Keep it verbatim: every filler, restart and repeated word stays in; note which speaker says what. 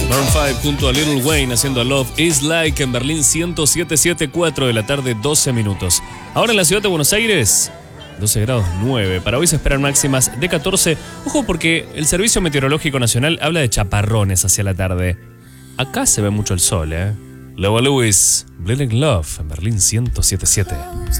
Speaker 1: Maroon cinco junto a Lil Wayne haciendo Love Is Like en Berlín ciento siete punto siete, cuatro de la tarde, doce minutos. Ahora en la ciudad de Buenos Aires, doce grados nueve. Para hoy se esperan máximas de catorce. Ojo porque el Servicio Meteorológico Nacional habla de chaparrones hacia la tarde. Acá se ve mucho el sol, ¿eh? Lobo Lewis, Bleeding Love en Berlín ciento siete punto siete.